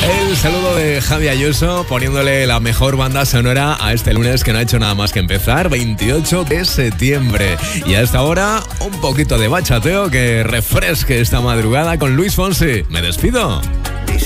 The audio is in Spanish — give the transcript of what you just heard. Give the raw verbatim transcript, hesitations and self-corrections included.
El saludo de Javi Ayuso poniéndole la mejor banda sonora a este lunes que no ha hecho nada más que empezar, veintiocho de septiembre. Y a esta hora, un poquito de bachateo que refresque esta madrugada con Luis Fonsi. Me despido.